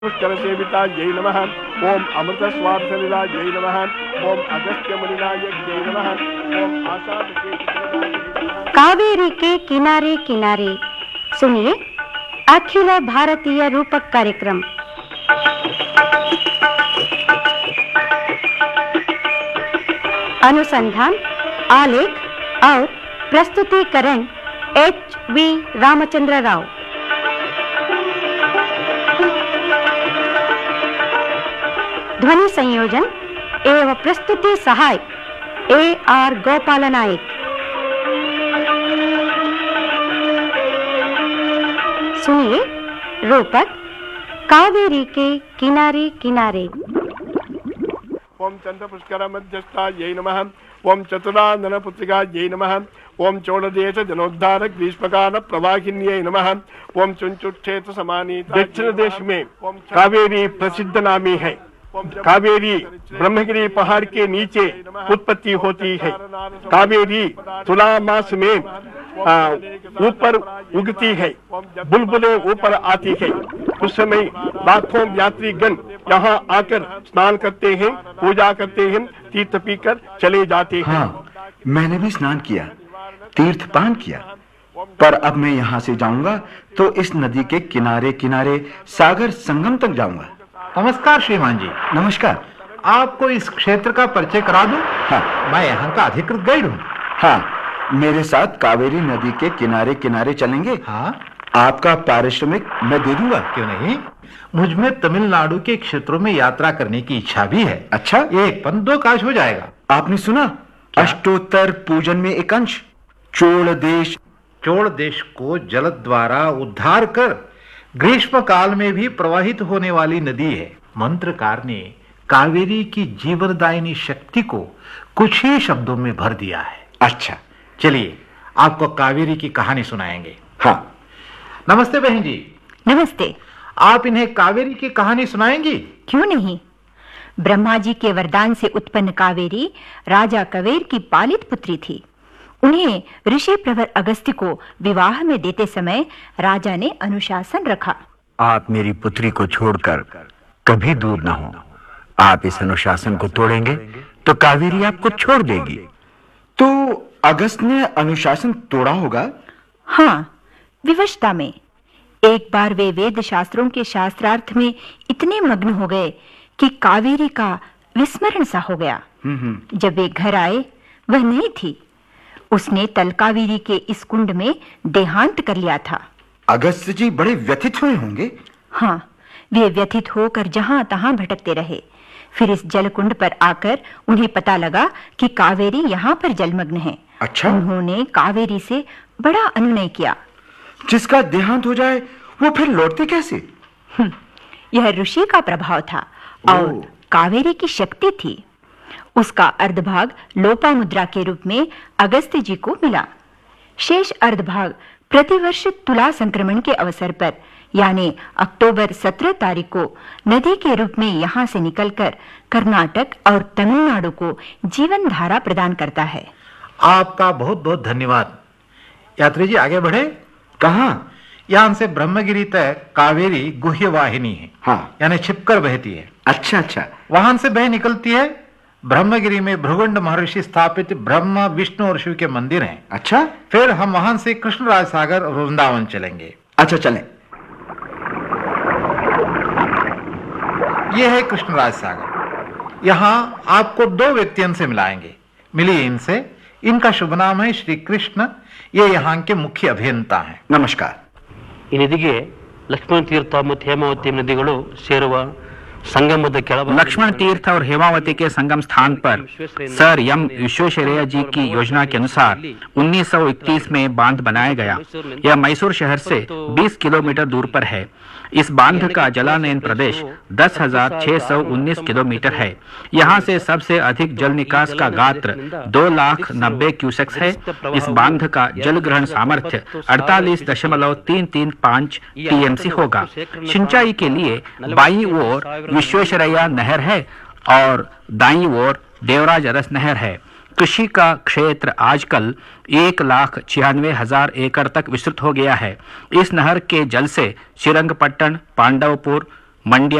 पुष्करसेवितायै नमः। ओम अमृतस्वार्थलीलायै नमः। ओम अगस्त्यमुनिनायक्यै नमः। ओम आषाढ़। कावेरी के किनारे किनारे सुनिए अखिल भारतीय रूपक कार्यक्रम। अनुसंधान, आलेख और प्रस्तुतिकरण H.V. रामचंद्र राव। ध्वनि संयोजन एवं प्रस्तुति सहायक A.R. गोपाल नायक। सुनिए रूपक कावेरी के किनारे किनारे। ओम चंद्रपुष्कर मध्यस्थायै नमः। ओम चतुरानन पुत्रिकायै नमः। ओम चोलदेश जनोद्धारक ग्रीष्मकाल प्रवाहिन्यै नमः। ओम चुंचुक्षेत्र समानीता। दक्षिण देश में कावेरी प्रसिद्ध नामी है। कावेरी ब्रह्मगिरी पहाड़ के नीचे उत्पत्ति होती है। कावेरी तुला मास में ऊपर उगती है, बुलबुलें ऊपर आती है। उस समय लाखों यात्रीगण यहाँ आकर स्नान करते हैं, पूजा करते हैं, तीर्थ पीकर चले जाते हैं। हाँ, मैंने भी स्नान किया, तीर्थ पान किया, पर अब मैं यहाँ से जाऊंगा तो इस नदी के किनारे किनारे सागर संगम तक जाऊंगा। नमस्कार श्रीमान जी। नमस्कार। आपको इस क्षेत्र का परिचय करा दूं? हाँ, मैं यहाँ का अधिकृत गाइड हूँ। हाँ, मेरे साथ कावेरी नदी के किनारे किनारे चलेंगे? हाँ। आपका पारिश्रमिक मैं दे दूंगा। क्यों नहीं, मुझ में तमिलनाडु के क्षेत्रों में यात्रा करने की इच्छा भी है। अच्छा, एक पन दो काज हो जाएगा। आपने सुना अष्टोत्तर पूजन में एक अंश चोल देश को जल द्वारा उद्धार कर ग्रीष्म काल में भी प्रवाहित होने वाली नदी है। मंत्रकार ने कावेरी की जीवनदायिनी शक्ति को कुछ ही शब्दों में भर दिया है। अच्छा, चलिए आपको कावेरी की कहानी सुनाएंगे। हाँ। नमस्ते बहन जी। नमस्ते। आप इन्हें कावेरी की कहानी सुनाएंगी? क्यों नहीं। ब्रह्मा जी के वरदान से उत्पन्न कावेरी राजा कवेर की पालित पुत्री थी। उन्हें ऋषि प्रवर अगस्त्य को विवाह में देते समय राजा ने अनुशासन रखा। आप मेरी पुत्री को छोड़कर कभी दूर न हो। आप इस अनुशासन को तोड़ेंगे तो कावेरी आपको छोड़ देगी। तो अगस्त ने अनुशासन तोड़ा होगा? हाँ, विवशता में। एक बार वे वेद शास्त्रों के शास्त्रार्थ में इतने मग्न हो गए कि कावेरी का विस्मरण सा हो गया। जब वे घर आए वह नहीं थी। उसने तलकावेरी के इस कुंड में देहांत कर लिया था। अगस्त जी बड़े व्यथित हुए होंगे। हाँ, वे व्यथित होकर जहां तहां भटकते रहे। फिर इस जलकुंड पर आकर उन्हें पता लगा कि कावेरी यहाँ पर जलमग्न है। अच्छा। उन्होंने कावेरी से बड़ा अनुनय किया। जिसका देहांत हो जाए वो फिर लौटते कैसे? यह ऋषि का प्रभाव था और कावेरी की शक्ति थी। उसका अर्धभाग लोपामुद्रा के रूप में अगस्त्य जी को मिला। शेष अर्धभाग प्रतिवर्ष तुला संक्रमण के अवसर पर यानी अक्टूबर 17 तारीख को नदी के रूप में यहाँ से निकलकर कर्नाटक और तमिलनाडु को जीवन धारा प्रदान करता है। आपका बहुत बहुत धन्यवाद। यात्री जी आगे बढ़े। कहाँ? यहाँ से ब्रह्मगिरी तक कावेरी गुह्य वाहिनी है। हाँ, यानी छिपकर बहती है। अच्छा अच्छा। वहां से बह निकलती है। ब्रह्मगिरी में भृगुंड महर्षि स्थापित ब्रह्मा विष्णु और शिव के मंदिर हैं। अच्छा। फिर हम वहां से कृष्णराज सागर और वृंदावन चलेंगे। अच्छा, चलें। यह है कृष्णराज सागर। यहाँ आपको दो व्यक्तियों से मिलाएंगे। मिलिए इनसे। इनका शुभ नाम है श्री कृष्ण। ये यहाँ के मुख्य अभियंता हैं। नमस्कार। ಈ ನದಿಗೆ ಲಕ್ಷ್ಮಣ ತೀರ್ಥ ಮತ್ತು ಹೇಮಾವತಿ ನದಿಗಳು ಸೇರುವ संगमद लक्ष्मण तीर्थ और हेमावती के संगम स्थान पर सर एम विश्वेश्वरैया जी की योजना के अनुसार 1931 में बांध बनाया गया। यह मैसूर शहर से 20 किलोमीटर दूर पर है। इस बांध का जलानयन प्रदेश 10,619 किलोमीटर है। यहाँ से सबसे अधिक जल निकास का गात्र 2,90,000 क्यूसेक्स है। इस बांध का जल ग्रहण सामर्थ्य 48.335 टीएमसी होगा। सिंचाई के लिए बाईं ओर विश्वेश्वरैया नहर है और दाईं ओर देवराज अरस नहर है। कृषि का क्षेत्र आजकल 1,96,000 एकड़ तक विस्तृत हो गया है। इस नहर के जल से श्रीरंगपट्टन, पांडवपुर, मंड्य